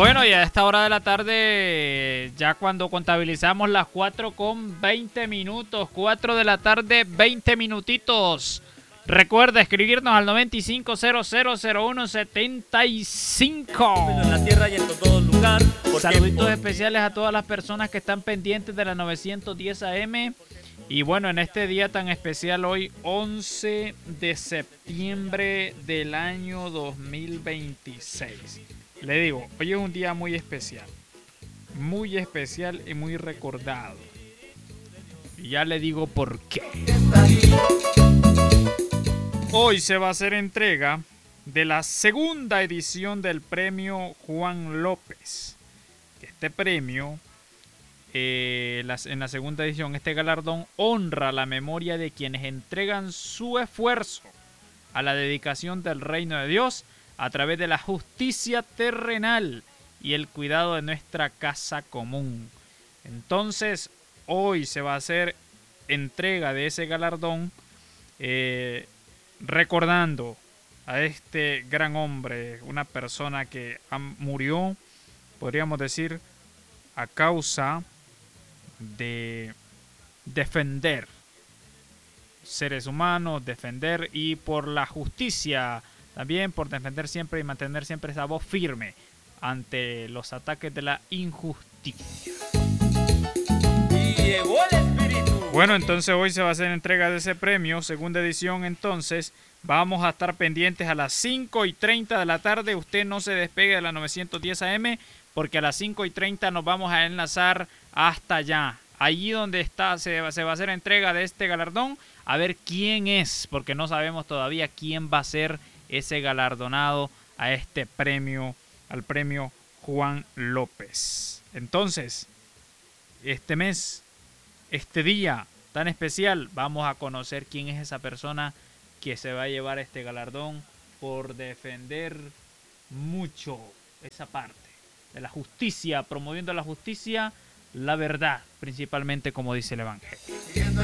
Bueno, y a esta hora de la tarde, ya cuando contabilizamos las 4:20, 4 de la tarde, 20 minutitos. Recuerda escribirnos al 95000175. En la tierra y en todo lugar. Saluditos especiales a todas las personas que están pendientes de la 910 AM. Y bueno, en este día tan especial, hoy 11 de septiembre del año 2026. Le digo, hoy es un día muy especial y muy recordado. Y ya le digo por qué. Hoy se va a hacer entrega de la segunda edición del premio Juan López. Este premio, en la segunda edición, este galardón honra la memoria de quienes entregan su esfuerzo a la dedicación del reino de Dios a través de la justicia terrenal y el cuidado de nuestra casa común. Entonces, hoy se va a hacer entrega de ese galardón, recordando a este gran hombre, una persona que murió, podríamos decir, a causa de defender seres humanos, defender y por la justicia, también por defender siempre y mantener siempre esa voz firme ante los ataques de la injusticia. Y llegó el espíritu. Bueno, entonces hoy se va a hacer entrega de ese premio, segunda edición. Entonces vamos a estar pendientes a las 5:30 de la tarde. Usted no se despegue de la 910 AM, porque a las 5:30 nos vamos a enlazar hasta allá. Allí donde está, se va a hacer entrega de este galardón, a ver quién es, porque no sabemos todavía quién va a ser ese galardonado a este premio, al premio Juan López. Entonces, este mes, este día tan especial, vamos a conocer quién es esa persona que se va a llevar este galardón por defender mucho esa parte de la justicia, promoviendo la justicia, la verdad, principalmente como dice el Evangelio.